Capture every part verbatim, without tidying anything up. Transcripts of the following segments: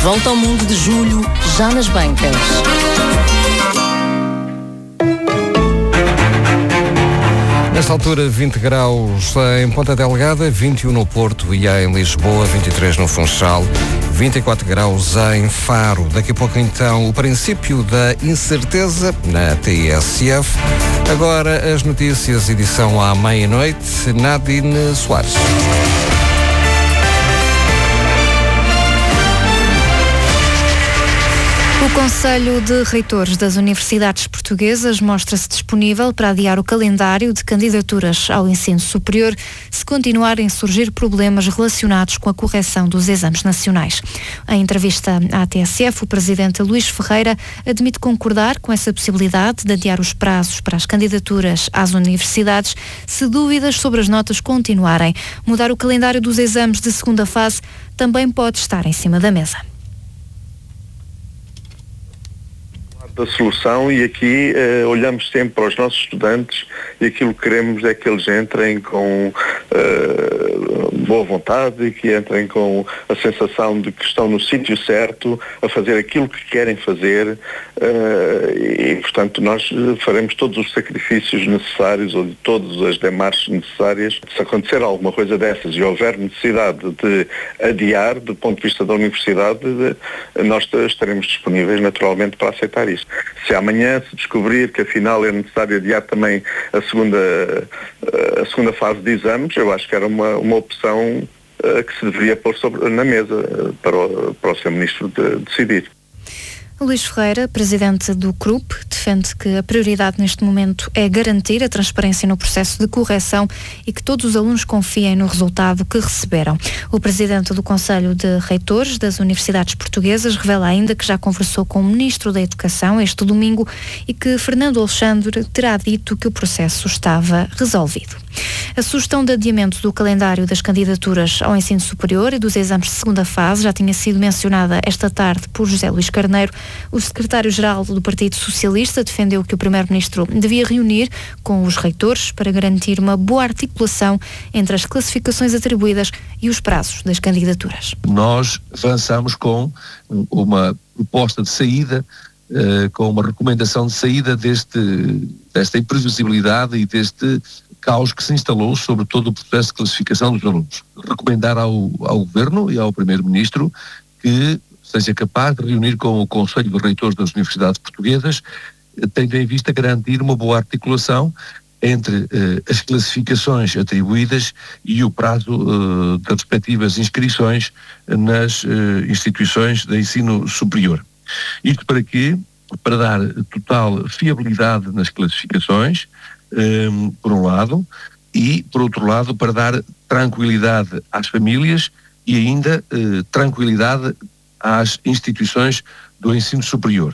Volta ao mundo de julho, já nas bancas. Nesta altura, vinte graus em Ponta Delgada, vinte e um no Porto e em Lisboa, vinte e três no Funchal, vinte e quatro graus em Faro. Daqui a pouco, então, o princípio da incerteza na T I S F. Agora, as notícias, edição à meia-noite, Nadine Soares. O Conselho de Reitores das Universidades Portuguesas mostra-se disponível para adiar o calendário de candidaturas ao ensino superior se continuarem a surgir problemas relacionados com a correção dos exames nacionais. Em entrevista à T S F, o presidente Luís Ferreira admite concordar com essa possibilidade de adiar os prazos para as candidaturas às universidades se dúvidas sobre as notas continuarem. Mudar o calendário dos exames de segunda fase também pode estar em cima da mesa. Da solução, e aqui uh, olhamos sempre para os nossos estudantes e aquilo que queremos é que eles entrem com uh, boa vontade e que entrem com a sensação de que estão no sítio certo, a fazer aquilo que querem fazer uh, e, portanto, nós faremos todos os sacrifícios necessários ou de todas as demarches necessárias. Se acontecer alguma coisa dessas e houver necessidade de adiar, do ponto de vista da universidade, de, nós estaremos disponíveis naturalmente para aceitar isso. Se amanhã se descobrir que afinal é necessário adiar também a segunda, a segunda fase de exames, eu acho que era uma, uma opção uh, que se deveria pôr sobre, na mesa uh, para, o, para o seu Ministro de, decidir. Luís Ferreira, presidente do C R U P, defende que a prioridade neste momento é garantir a transparência no processo de correção e que todos os alunos confiem no resultado que receberam. O presidente do Conselho de Reitores das Universidades Portuguesas revela ainda que já conversou com o Ministro da Educação este domingo e que Fernando Alexandre terá dito que o processo estava resolvido. A sugestão de adiamento do calendário das candidaturas ao ensino superior e dos exames de segunda fase já tinha sido mencionada esta tarde por José Luís Carneiro. O secretário-geral do Partido Socialista defendeu que o primeiro-ministro devia reunir com os reitores para garantir uma boa articulação entre as classificações atribuídas e os prazos das candidaturas. Nós avançamos com uma proposta de saída, uh, com uma recomendação de saída deste, desta imprevisibilidade e deste caos que se instalou sobre todo o processo de classificação dos alunos. Recomendar ao, ao Governo e ao Primeiro-Ministro que seja capaz de reunir com o Conselho de Reitores das Universidades Portuguesas, tendo em vista garantir uma boa articulação entre eh, as classificações atribuídas e o prazo eh, das respectivas inscrições nas eh, instituições de ensino superior. Isto para quê? Para dar total fiabilidade nas classificações, eh, por um lado, e, por outro lado, para dar tranquilidade às famílias e ainda eh, tranquilidade às instituições do ensino superior.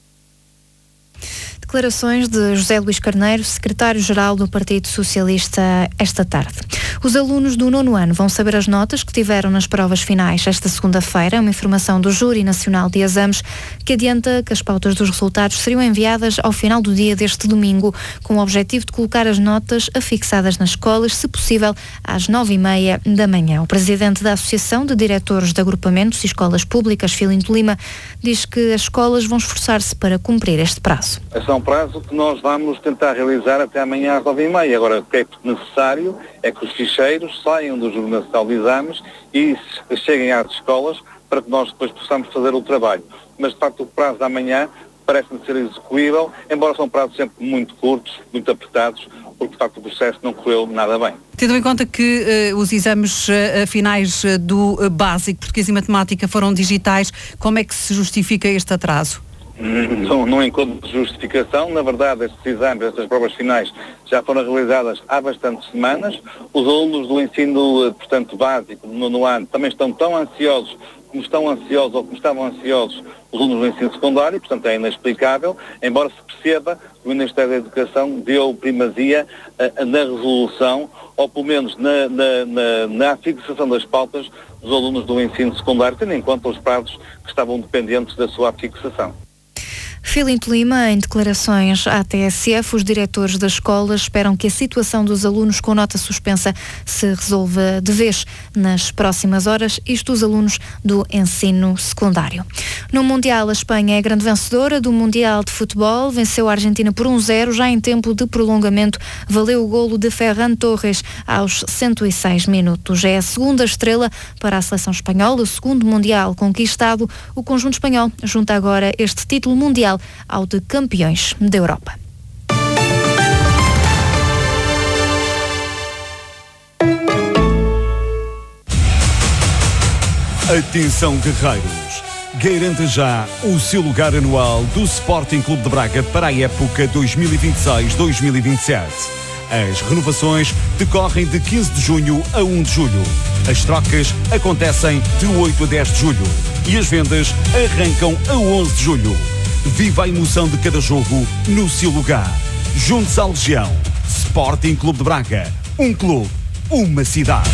Declarações de José Luís Carneiro, secretário-geral do Partido Socialista, esta tarde. Os alunos do nono ano vão saber as notas que tiveram nas provas finais esta segunda-feira. Uma informação do Júri Nacional de Exames que adianta que as pautas dos resultados seriam enviadas ao final do dia deste domingo, com o objetivo de colocar as notas afixadas nas escolas, se possível, às nove e meia da manhã. O presidente da Associação de Diretores de Agrupamentos e Escolas Públicas, Filinto Lima, diz que as escolas vão esforçar-se para cumprir este prazo. Esse é um prazo que nós vamos tentar realizar até amanhã às nove e meia. Agora, o que é necessário é que os ficheiros saiam do Júri Nacional de Exames e cheguem às escolas para que nós depois possamos fazer o trabalho. Mas, de facto, o prazo da manhã parece-me ser execuível, embora são prazos sempre muito curtos, muito apertados, porque, de facto, o processo não correu nada bem. Tendo em conta que uh, os exames uh, finais uh, do uh, básico, português e matemática, foram digitais, como é que se justifica este atraso? Não, não encontro justificação. Na verdade, estes exames, estas provas finais já foram realizadas há bastantes semanas. Os alunos do ensino, portanto, básico, do nono ano, também estão tão ansiosos como estão ansiosos ou como estavam ansiosos os alunos do ensino secundário, portanto é inexplicável, embora se perceba que o Ministério da Educação deu primazia uh, na resolução, ou pelo menos na, na, na, na fixação das pautas dos alunos do ensino secundário, tendo em conta os prazos que estavam dependentes da sua fixação. Filinto Lima, em declarações à T S F, os diretores das escolas esperam que a situação dos alunos com nota suspensa se resolva de vez nas próximas horas, isto os alunos do ensino secundário. No Mundial, a Espanha é a grande vencedora do Mundial de Futebol, venceu a Argentina por um zero, já em tempo de prolongamento, valeu o golo de Ferran Torres aos cento e seis minutos. É a segunda estrela para a seleção espanhola, o segundo Mundial conquistado. O conjunto espanhol junta agora este título mundial ao de campeões da Europa. Atenção, guerreiros! Garanta já o seu lugar anual do Sporting Clube de Braga para a época dois mil e vinte e seis dois mil e vinte e sete. As renovações decorrem de quinze de junho a um de julho. As trocas acontecem de oito a dez de julho. E as vendas arrancam a onze de julho. Viva a emoção de cada jogo no seu lugar. Junte-se à Legião. Sporting Clube de Braga. Um clube, uma cidade.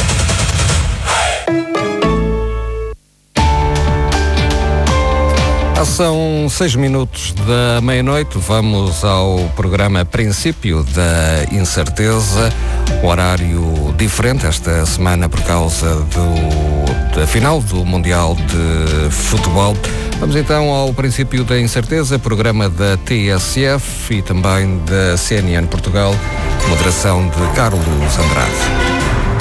São seis minutos da meia-noite, vamos ao programa Princípio da Incerteza, horário diferente esta semana por causa do, da final do Mundial de Futebol. Vamos então ao Princípio da Incerteza, programa da T S F e também da C N N Portugal, moderação de Carlos Andrade.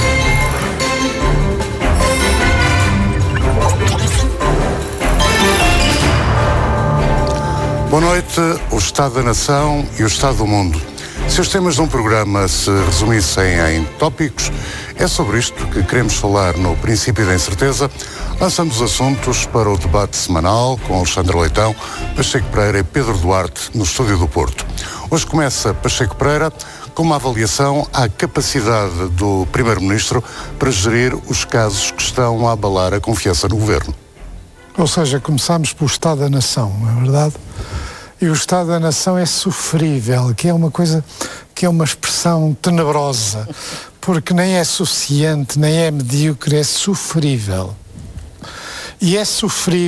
Boa noite. O Estado da Nação e o Estado do Mundo. Se os temas de um programa se resumissem em tópicos, é sobre isto que queremos falar no Princípio da Incerteza. Lançamos assuntos para o debate semanal com Alexandre Leitão, Pacheco Pereira e Pedro Duarte no estúdio do Porto. Hoje começa Pacheco Pereira com uma avaliação à capacidade do Primeiro-Ministro para gerir os casos que estão a abalar a confiança no Governo. Ou seja, começámos pelo Estado da Nação, não é verdade? E o Estado da Nação é sofrível, que é uma coisa, que é uma expressão tenebrosa, porque nem é suficiente, nem é medíocre, é sofrível. E é sofrível